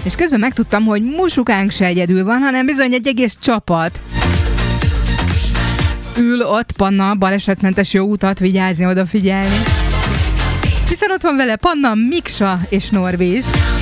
És közben megtudtam, hogy Musukánk se egyedül van, hanem bizony egy egész csapat. Ül ott Panna, balesetmentes jó utat, vigyázni, odafigyelni. Hiszen ott van vele Panna, Miksa és Norbi is.